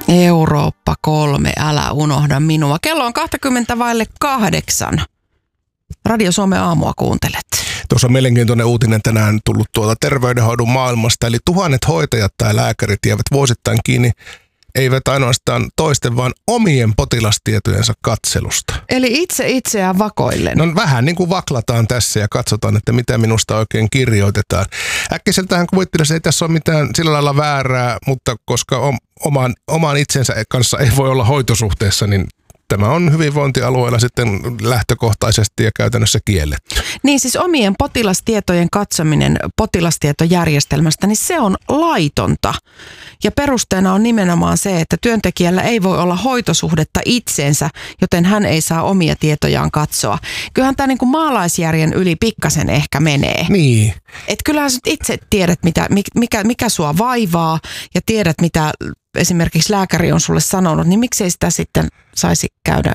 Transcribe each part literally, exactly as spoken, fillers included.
Eurooppa kolme, älä unohda minua. Kello on kaksikymmentä vaille kahdeksan. Radio Suomen aamua kuuntelet. Tuossa on mielenkiintoinen uutinen tänään tullut tuolta terveydenhoidon maailmasta. Eli tuhannet hoitajat tai lääkärit jäävät vuosittain kiinni eivät ainoastaan toisten, vaan omien potilastietojensa katselusta. Eli itse itseään vakoillen. No vähän niin kuin vaklataan tässä ja katsotaan, että mitä minusta oikein kirjoitetaan. Äkkiseltähän kuvittelee, että ei tässä ole mitään sillä lailla väärää, mutta koska oman, oman itsensä kanssa ei voi olla hoitosuhteessa, niin tämä on hyvinvointialueella sitten lähtökohtaisesti ja käytännössä kielletty. Niin siis omien potilastietojen katsominen potilastietojärjestelmästä, niin se on laitonta. Ja perusteena on nimenomaan se, että työntekijällä ei voi olla hoitosuhdetta itseensä, joten hän ei saa omia tietojaan katsoa. Kyllähän tämä niin kuin maalaisjärjen yli pikkasen ehkä menee. Niin. Että kyllähän sä itse tiedät, mitä, mikä, mikä sua vaivaa ja tiedät, mitä esimerkiksi lääkäri on sulle sanonut, niin miksei sitä sitten saisi käydä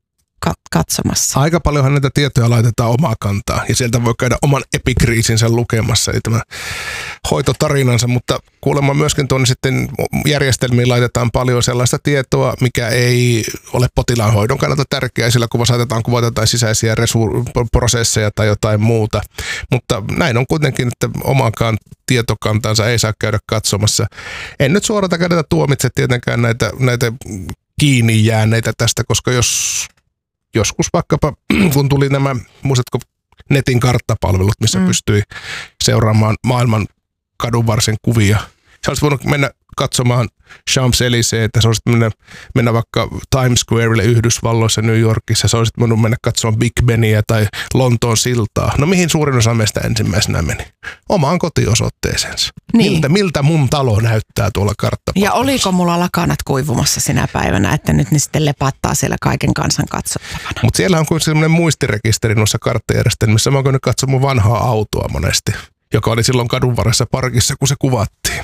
katsomassa. Aika paljonhan näitä tietoja laitetaan omaa kantaa ja sieltä voi käydä oman epikriisinsä lukemassa, eli tämä hoitotarinansa, mutta kuulemma myöskin tuonne sitten järjestelmiin laitetaan paljon sellaista tietoa, mikä ei ole potilaan hoidon kannalta tärkeää, sillä kun saatetaan kuvata jotain sisäisiä resu- prosesseja tai jotain muuta, mutta näin on kuitenkin, että omakaan tietokantansa ei saa käydä katsomassa. En nyt suorata kädetä tuomitse tietenkään näitä, näitä kiinni jääneitä tästä, koska jos joskus vaikkapa, kun tuli nämä, muistatko, netin karttapalvelut, missä mm. pystyi seuraamaan maailman kadunvarsin kuvia. Sä olisit voinut mennä katsomaan Champs-Élysées, että sä olisit mennä, mennä vaikka Times Squarelle Yhdysvalloissa, New Yorkissa, sä olisit voinut mennä katsomaan Big Benia tai Lontoon siltaa. No mihin suurin osa meistä ensimmäisenä meni? Omaan kotiosoitteeseensa. Niin. Miltä, miltä mun talo näyttää tuolla karttapalvelussa? Ja oliko mulla lakanat kuivumassa sinä päivänä, että nyt ne sitten lepattaa siellä kaiken kansan katsottavana? Mutta siellä on kuin sellainen muistirekisteri noissa karttajärjestelmissä. Mä oon käynyt katsoa mun vanhaa autoa monesti, joka oli silloin kadun varressa parkissa, kun se kuvattiin.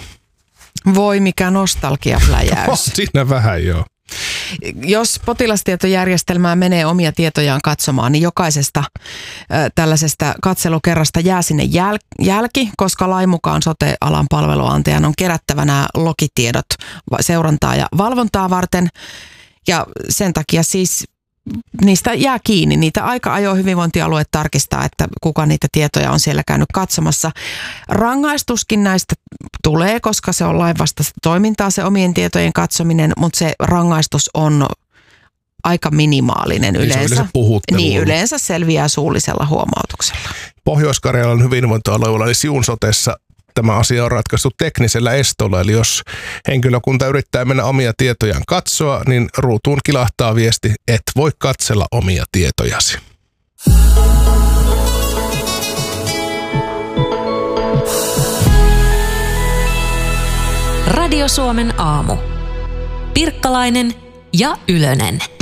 Voi mikä nostalgiapläjäys. Oh, siinä vähän joo. Jos potilastietojärjestelmää menee omia tietojaan katsomaan, niin jokaisesta äh, tällaisesta katselukerrasta jää sinne jäl- jälki, koska lain mukaan sote-alan palveluantajan on kerättävä nämä logitiedot seurantaa ja valvontaa varten. Ja sen takia siis niistä jää kiinni. Niitä aika ajoin hyvinvointialue tarkistaa, että kuka niitä tietoja on siellä käynyt katsomassa. Rangaistuskin näistä tulee, koska se on lainvastaista toimintaa, se omien tietojen katsominen, mutta se rangaistus on aika minimaalinen yleensä. Niin, se yleensä puhuttelu. Niin, yleensä selviää suullisella huomautuksella. Pohjois-Karjalan hyvinvointialueella eli Siun sotessa tämä asia on ratkaistu teknisellä estolla, eli jos henkilökunta yrittää mennä omia tietojaan katsoa, niin ruutuun kilahtaa viesti, et voi katsella omia tietojasi. Radio Suomen aamu. Pirkkalainen ja Ylönen.